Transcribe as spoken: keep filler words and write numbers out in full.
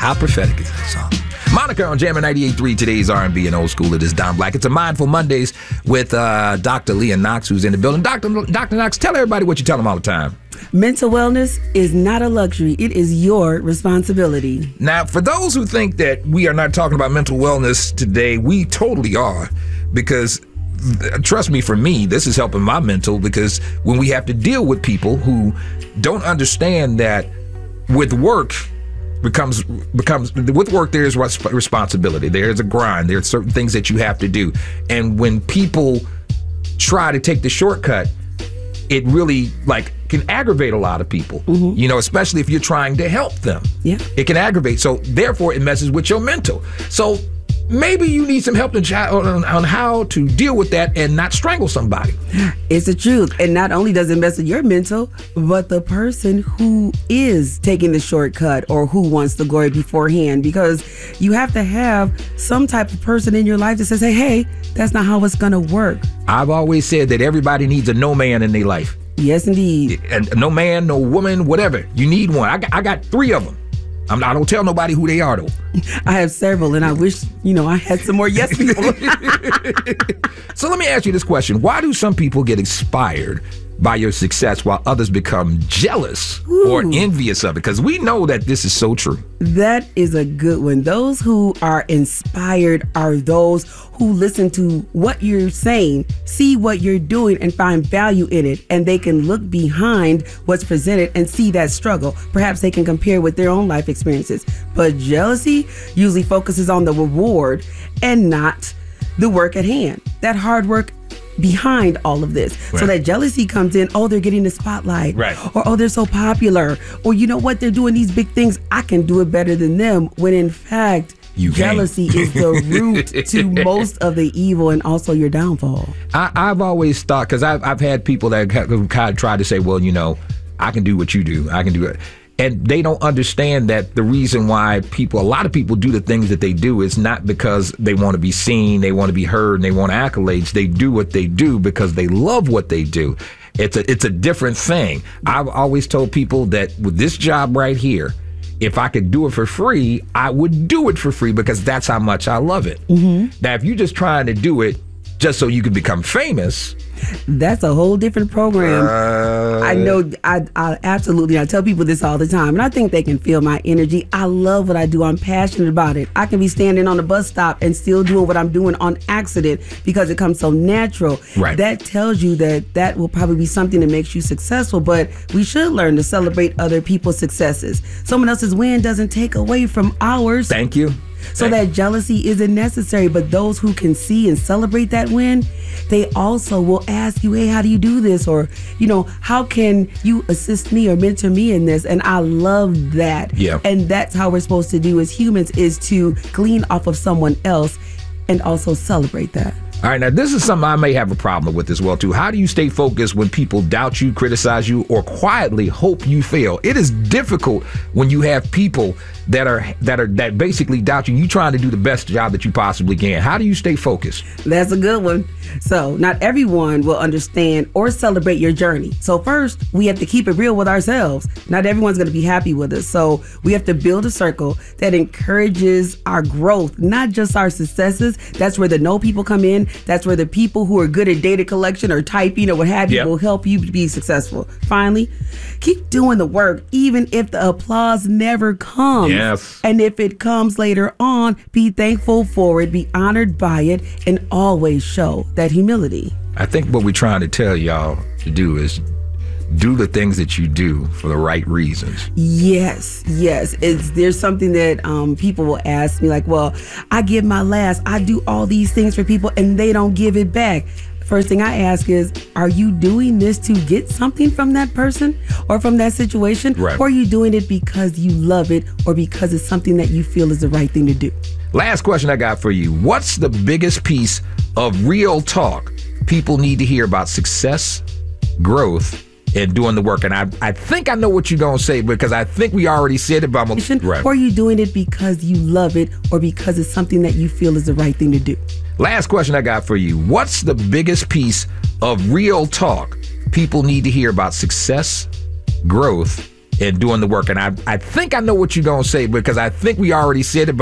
How prophetic is that song? Monica on Jammin' ninety-eight point three, today's R and B and old school. It is Don Black. It's a Mindful Mondays with uh, Doctor Leah Knox, who's in the building. Doctor Doctor Knox, tell everybody what you tell them all the time. Mental wellness is not a luxury. It is your responsibility. Now, for those who think that we are not talking about mental wellness today, we totally are, because trust me, for me, this is helping my mental, because when we have to deal with people who don't understand that with work, becomes becomes with work there is responsibility, there's a grind, there's certain things that you have to do, and when people try to take the shortcut, it really like can aggravate a lot of people. Mm-hmm. You know, especially if you're trying to help them. Yeah, it can aggravate, so therefore it messes with your mental. So maybe you need some help on, on how to deal with that and not strangle somebody. It's the truth. And not only does it mess with your mental, but the person who is taking the shortcut or who wants the glory beforehand, because you have to have some type of person in your life that says, hey, hey, that's not how it's going to work. I've always said that everybody needs a no man in their life. Yes, indeed. And no man, no woman, whatever. You need one. I got, I got three of them. I'm not, I don't tell nobody who they are, though. I have several, and I wish, you know, I had some more yes people. So let me ask you this question. Why do some people get inspired by your success while others become jealous Ooh. or envious of it? Because we know that this is so true. That is a good one. Those who are inspired are those who listen to what you're saying, see what you're doing, and find value in it. And they can look behind what's presented and see that struggle. Perhaps they can compare with their own life experiences. But jealousy usually focuses on the reward and not the work at hand. That hard work behind all of this. Right. So that jealousy comes in, oh, they're getting the spotlight. Right. Or, oh, they're so popular. Or, you know what, they're doing these big things. I can do it better than them. When in fact, you jealousy is the root to most of the evil and also your downfall. I, I've always thought, because I've, I've had people that have kind of tried to say, well, you know, I can do what you do. I can do it. And they don't understand that the reason why people, a lot of people do the things that they do is not because they want to be seen, they want to be heard, and they want accolades. They do what they do because they love what they do. It's a, it's a different thing. I've always told people that with this job right here, if I could do it for free, I would do it for free because that's how much I love it. Mm-hmm. Now, if you're just trying to do it just so you can become famous, that's a whole different program. Uh, I know, I, I absolutely, I tell people this all the time, and I think they can feel my energy. I love what I do. I'm passionate about it. I can be standing on the bus stop and still doing what I'm doing on accident because it comes so natural. Right. That tells you that that will probably be something that makes you successful, but we should learn to celebrate other people's successes. Someone else's win doesn't take away from ours. Thank you. So that jealousy isn't necessary, but those who can see and celebrate that win, they also will ask you, hey, how do you do this? Or, you know, how can you assist me or mentor me in this? And I love that. Yeah. And that's how we're supposed to do as humans, is to glean off of someone else and also celebrate that. All right, now this is something I may have a problem with as well, too. How do you stay focused when people doubt you, criticize you, or quietly hope you fail? It is difficult when you have people that are that are that basically doubt you. You trying to do the best job that you possibly can. How do you stay focused? That's a good one. So not everyone will understand or celebrate your journey. So first, we have to keep it real with ourselves. Not everyone's going to be happy with us. So we have to build a circle that encourages our growth, not just our successes. That's where the no people come in. That's where the people who are good at data collection or typing or what have you, yep, will help you be successful. Finally, keep doing the work, even if the applause never comes. Yes. And if it comes later on, be thankful for it, be honored by it, and always show that humility. I think what we're trying to tell y'all to do is do the things that you do for the right reasons. Yes, yes. It's, there's something that um, people will ask me like, well, I give my last, I do all these things for people and they don't give it back. First thing I ask is, are you doing this to get something from that person or from that situation? Right. Or are you doing it because you love it or because it's something that you feel is the right thing to do? Last question I got for you. What's the biggest piece of real talk people need to hear about success, growth, and doing the work? And I, I think I know what you're going to say because I think we already said it, but I'm gonna, right. Or are you doing it because you love it or because it's something that you feel is the right thing to do? Last question I got for you. What's the biggest piece of real talk people need to hear about success, growth, and doing the work. And I, I think I know what you're going to say, because I think we already said it, but